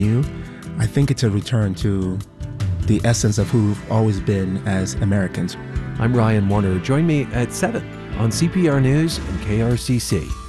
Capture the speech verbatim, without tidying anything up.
You, I think it's a return to the essence of who we've always been as Americans. I'm Ryan Warner. Join me at seven on C P R News and K R C C.